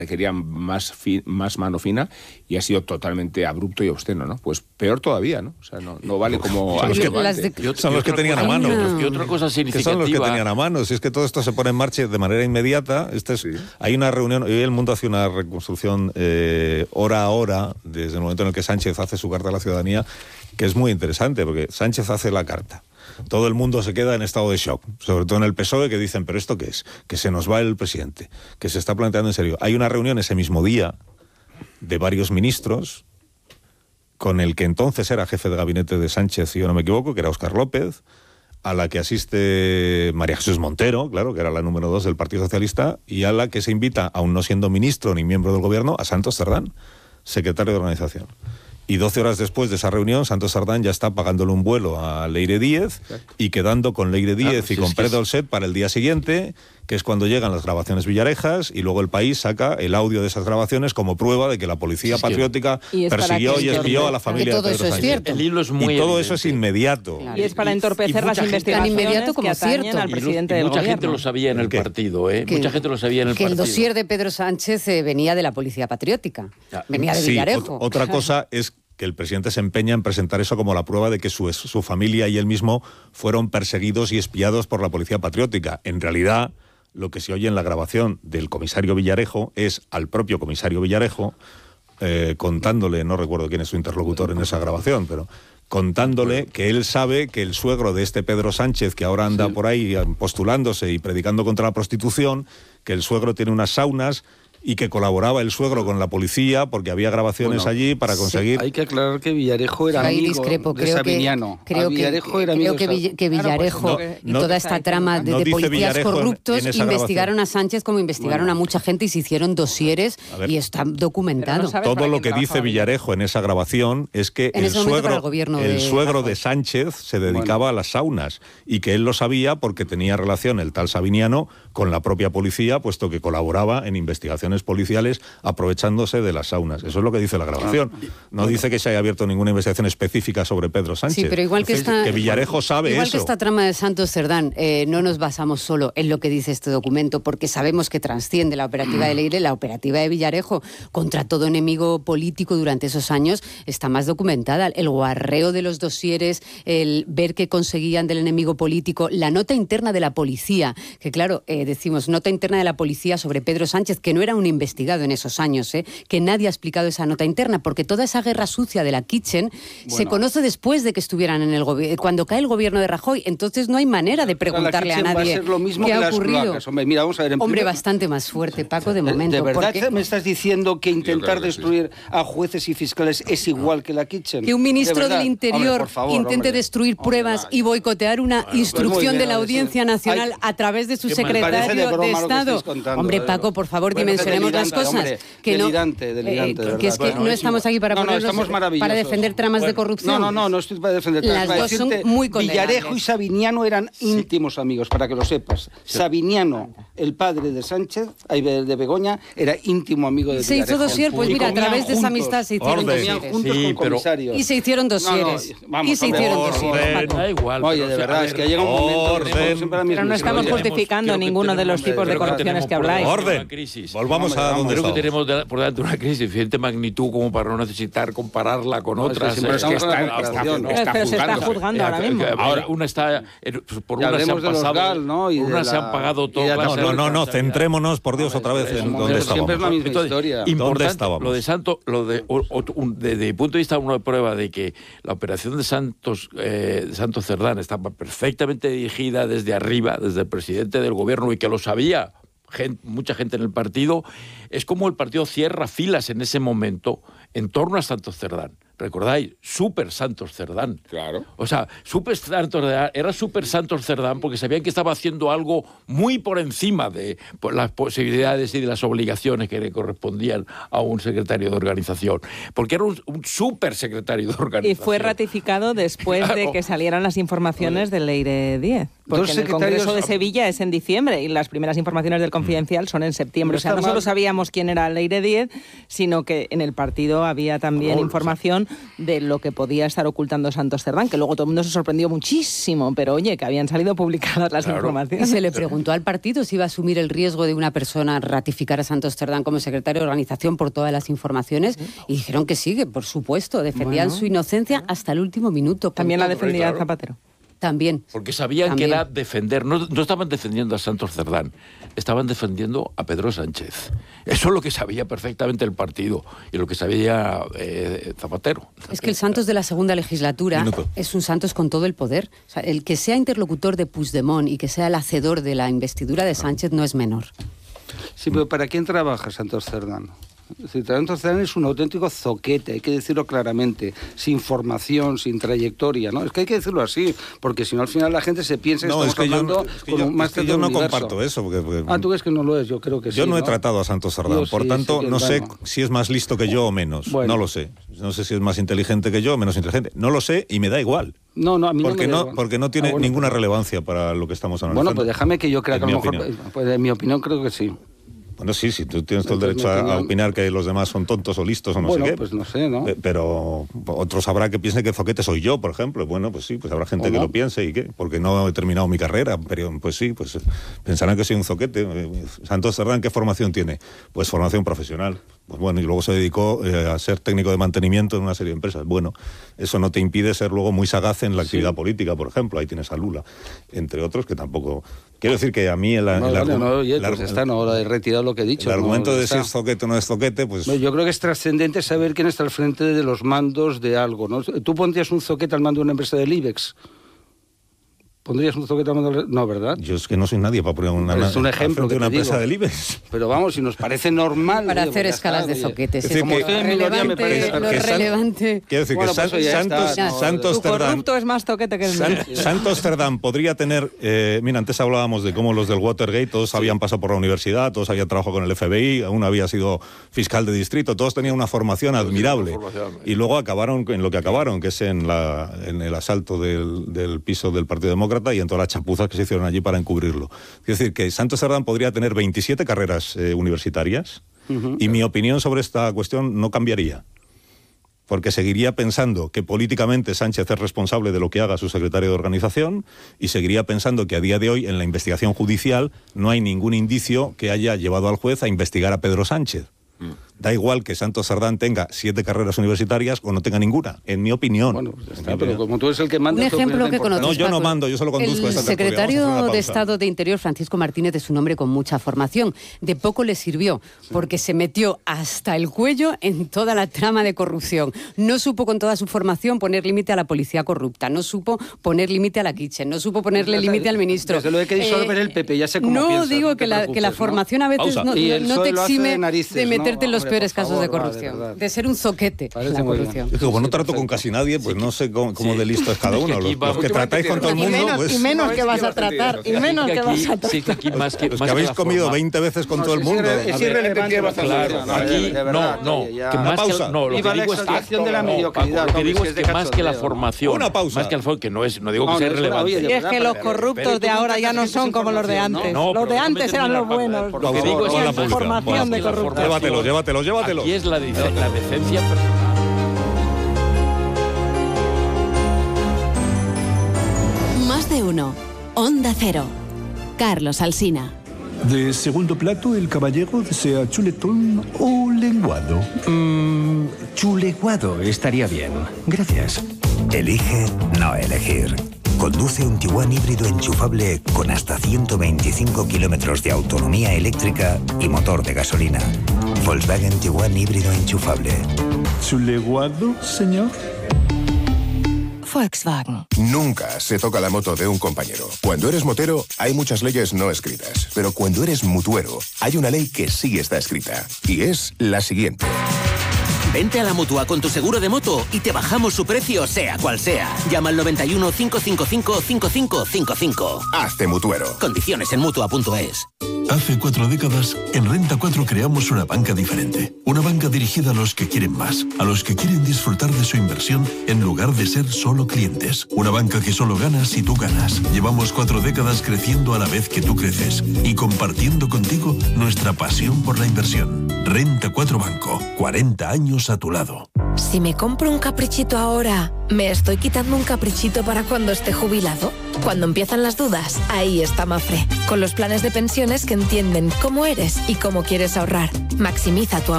querían más mano fina, y ha sido totalmente abrupto y obsceno, ¿no? Pues peor todavía, ¿no? O sea, no vale como... Son los que tenían a mano. Y otra cosa significativa... Que son los que tenían a mano. Si es que todo esto se pone en marcha de manera inmediata. Hay una reunión, hoy el mundo hace una reconstrucción hora a hora, desde el momento en el que Sánchez hace su carta a la ciudadanía, que es muy interesante, porque Sánchez hace la carta. Todo el mundo se queda en estado de shock, sobre todo en el PSOE, que dicen, ¿pero esto qué es? Que se nos va el presidente, que se está planteando en serio. Hay una reunión ese mismo día de varios ministros, con el que entonces era jefe de gabinete de Sánchez, si yo no me equivoco, que era Óscar López, a la que asiste María Jesús Montero, claro, que era la número 2 del Partido Socialista, y a la que se invita, aún no siendo ministro ni miembro del gobierno, a Santos Cerdán, secretario de organización. Y 12 horas después de esa reunión, Santos Cerdán ya está pagándole un vuelo a Leire Díez y quedando con Leire Díez y con Pérez Dolcet para el día siguiente, que es cuando llegan las grabaciones Villarejas, y luego el País saca el audio de esas grabaciones como prueba de que la policía patriótica persiguió y espió a la familia de Pedro Sánchez. Es cierto. El hilo es muy y todo evidente. eso es inmediato. Claro. Y es para entorpecer las investigaciones tan inmediato como que atañen cierto. al presidente del mucha gobierno. gente lo sabía en el partido, ¿eh? Mucha gente lo sabía en el partido. Que el partido. dossier de Pedro Sánchez venía de la policía patriótica. Venía de Villarejo. Otra cosa es que el presidente se empeña en presentar eso como la prueba de que su familia y él mismo fueron perseguidos y espiados por la policía patriótica. En realidad, lo que se oye en la grabación del comisario Villarejo es al propio comisario Villarejo contándole, no recuerdo quién es su interlocutor en esa grabación, pero contándole que él sabe que el suegro de este Pedro Sánchez, que ahora anda por ahí postulándose y predicando contra la prostitución, que el suegro tiene unas saunas y que colaboraba el suegro con la policía porque había grabaciones allí para conseguir... Hay que aclarar que Villarejo era amigo de Sabiniano. Creo que Villarejo y toda esta trama de policías Villarejo corruptos en investigaron a Sánchez como investigaron a mucha gente y se hicieron dosieres y está documentado. Todo lo que dice Villarejo en esa grabación es que el suegro de Sánchez se dedicaba a las saunas y que él lo sabía porque tenía relación el tal Sabiniano con la propia policía, puesto que colaboraba en investigaciones policiales aprovechándose de las saunas. Eso es lo que dice la grabación. No dice que se haya abierto ninguna investigación específica sobre Pedro Sánchez. Sí, pero igual que Villarejo sabe igual eso. Que esta trama de Santos Cerdán, no nos basamos solo en lo que dice este documento, porque sabemos que trasciende la operativa de Leire, la operativa de Villarejo contra todo enemigo político durante esos años está más documentada. El guarreo de los dosieres, el ver qué conseguían del enemigo político, la nota interna de la policía, que claro, decimos nota interna de la policía sobre Pedro Sánchez, que no era un investigado en esos años, que nadie ha explicado esa nota interna, porque toda esa guerra sucia de la Kitchen se conoce después de que estuvieran en el gobierno, cuando cae el gobierno de Rajoy, entonces no hay manera de preguntarle a nadie qué ha ocurrido. Mira, vamos a ver, Hombre, bastante más fuerte, Paco, de momento. ¿De verdad me estás diciendo que intentar destruir a jueces y fiscales es igual que la Kitchen? Que un ministro del Interior intente destruir pruebas y boicotear una instrucción de la Audiencia Nacional a través de su secretario de Estado. Hombre, Paco, por favor, dimensionemos las cosas. Delirante, que es que no estamos aquí para para defender tramas de corrupción. No estoy para defender tramas. Las dos son muy condenables. Villarejo y Sabiniano eran íntimos amigos, para que lo sepas. Sabiniano, el padre de Sánchez, de Begoña, era íntimo amigo de Villarejo. Se hizo dosier, pues mira, a través de esa amistad se hicieron dosieres. Juntos con comisarios. Y se hicieron dosieres. Da igual. Oye, de verdad, es que llega un momento que pero no estamos justificando ninguno de los tipos de corrupciones que habláis. Orden. Volvamos a donde creo estamos. que tenemos por delante una crisis de suficiente magnitud como para no necesitar compararla con otras. Pero se está juzgando ahora mismo. Ahora una está por una se han pasado, una se han pagado todas. No, centrémonos por Dios otra vez en dónde estábamos. Siempre es la misma historia. Importante, lo de Santos, desde el punto de vista una prueba de que la operación de Santos Cerdán estaba perfectamente dirigida desde arriba, desde el presidente del gobierno, y que lo sabía mucha gente en el partido, es como el partido cierra filas en ese momento en torno a Santos Cerdán. ¿Recordáis? Súper Santos Cerdán. Claro. O sea, Súper Santos Cerdán era Súper Santos Cerdán porque sabían que estaba haciendo algo muy por encima de las posibilidades y de las obligaciones que le correspondían a un secretario de organización. Porque era un súper secretario de organización. Y fue ratificado después de que salieran las informaciones de Leire Díez. Porque en el Congreso de Sevilla es en diciembre y las primeras informaciones del Confidencial son en septiembre. O sea, no solo sabíamos quién era Leire Díez, sino que en el partido había también información de lo que podía estar ocultando Santos Cerdán, que luego todo el mundo se sorprendió muchísimo, pero oye, que habían salido publicadas las informaciones. Y se le preguntó al partido si iba a asumir el riesgo de una persona ratificar a Santos Cerdán como secretario de organización por todas las informaciones, y dijeron que sí, que por supuesto, defendían su inocencia hasta el último minuto. También la defendía Zapatero. También. Porque sabían que era defender, no estaban defendiendo a Santos Cerdán, estaban defendiendo a Pedro Sánchez. Eso es lo que sabía perfectamente el partido y lo que sabía Zapatero. Es que el Santos de la segunda legislatura es un Santos con todo el poder. O sea, el que sea interlocutor de Puigdemont y que sea el hacedor de la investidura de Sánchez no es menor. Sí, pero ¿para quién trabaja Santos Cerdán? Santos Cerdán es un auténtico zoquete, hay que decirlo claramente, sin formación, sin trayectoria, ¿no? Es que hay que decirlo así, porque si no al final la gente se piensa que estamos hablando con un máster del universo. Yo no comparto eso. Porque ¿tú crees que no lo es? Yo creo que sí. Yo no he tratado a Santos Cerdán, por tanto, no sé si es más listo que yo o menos. Bueno. No lo sé. No sé si es más inteligente que yo o menos inteligente. No lo sé y me da igual. No, a mí porque no tiene ninguna relevancia para lo que estamos analizando. Bueno, pues déjame que yo crea que a lo mejor... Pues en mi opinión creo que sí. Bueno, sí, tú tienes todo el derecho a opinar que los demás son tontos o listos o no sé qué. Pues no sé, ¿no? Pero otros habrá que piensen que zoquete soy yo, por ejemplo. Bueno, pues sí, pues habrá gente que lo piense y qué, porque no he terminado mi carrera, pero pues sí, pues pensarán que soy un zoquete. Santos Cerdán, ¿qué formación tiene? Pues formación profesional. Pues bueno, y luego se dedicó a ser técnico de mantenimiento en una serie de empresas. Bueno, eso no te impide ser luego muy sagaz en la actividad política, por ejemplo. Ahí tienes a Lula, entre otros, que tampoco... Quiero decir que a mí no he retirado lo que he dicho. El argumento de si es zoquete o no es zoquete, pues... Yo creo que es trascendente saber quién está al frente de los mandos de algo, ¿no? ¿Tú pondrías un zoquete al mando de una empresa del IBEX? ¿Pondrías un zoquete al mando? No, ¿verdad? Yo es que no soy nadie para poner un ejemplo de una empresa del IBEX. Pero vamos, si nos parece normal... Para hacer escalas de zoquetes. Es decir, como relevante. Quiero decir que Santos Cerdán... corrupto es más zoquete que el mío. Santos Cerdán podría tener... mira, antes hablábamos de cómo los del Watergate todos habían pasado por la universidad, todos habían trabajado con el FBI, uno había sido fiscal de distrito, todos tenían una formación admirable. Y luego acabaron en lo que acabaron, que es en el asalto del piso del Partido Demócrata y en todas las chapuzas que se hicieron allí para encubrirlo. Es decir, que Santos Cerdán podría tener 27 carreras universitarias y mi opinión sobre esta cuestión no cambiaría. Porque seguiría pensando que políticamente Sánchez es responsable de lo que haga su secretario de organización y seguiría pensando que a día de hoy en la investigación judicial no hay ningún indicio que haya llevado al juez a investigar a Pedro Sánchez. Da igual que Santos Cerdán tenga 7 carreras universitarias o no tenga ninguna, en mi opinión. Bueno, pues está, pero como tú eres el que manda... Un ejemplo que conoces, No, yo no mando, yo solo conduzco esta tertulia. El secretario de Estado de Interior, Francisco Martínez, es un hombre con mucha formación. De poco le sirvió, porque se metió hasta el cuello en toda la trama de corrupción. No supo con toda su formación poner límite a la policía corrupta, no supo poner límite a la Kitchen, no supo ponerle límite al ministro. Desde luego hay que disolver el PP, ya sé cómo no piensas, digo que la formación a veces no te exime de meterte en los peores casos de corrupción, de ser un zoquete en la corrupción. Es que como no trato con casi nadie, pues no sé cómo de listo es cada uno. Los que tratáis con todo el mundo... Y menos que vas a tratar, y menos que vas a tratar. Los que habéis comido 20 veces con todo el mundo. Es irrelevante. Claro, aquí no. Lo que digo es que más que la formación... Una pausa. Más que el que no digo que sea irrelevante. Y es que los corruptos de ahora ya no son como los de antes. Los de antes eran los buenos. Lo que digo es la formación de corruptos. Llévatelo. Aquí es la decencia personal. Más de uno. Onda Cero. Carlos Alsina. De segundo plato, el caballero desea chuletón o lenguado. Chuleguado estaría bien. Gracias. Elige no elegir. Conduce un Tiguan híbrido enchufable con hasta 125 kilómetros de autonomía eléctrica y motor de gasolina. Volkswagen Tiguan híbrido enchufable. ¿Chuleguado, señor? Volkswagen. Nunca se toca la moto de un compañero. Cuando eres motero, hay muchas leyes no escritas. Pero cuando eres mutuero, hay una ley que sí está escrita. Y es la siguiente. Vente a la Mutua con tu seguro de moto y te bajamos su precio, sea cual sea. Llama al 91 555 5555. Hazte mutuero. Condiciones en Mutua.es. Hace 4 décadas, en Renta 4 creamos una banca diferente. Una banca dirigida a los que quieren más, a los que quieren disfrutar de su inversión en lugar de ser solo clientes. Una banca que solo gana si tú ganas. Llevamos 4 décadas creciendo a la vez que tú creces y compartiendo contigo nuestra pasión por la inversión. Renta 4 Banco, 40 años a tu lado. Si me compro un caprichito ahora, ¿me estoy quitando un caprichito para cuando esté jubilado? Cuando empiezan las dudas, ahí está Mapfre, con los planes de pensiones que entienden cómo eres y cómo quieres ahorrar. Maximiza tu ahorro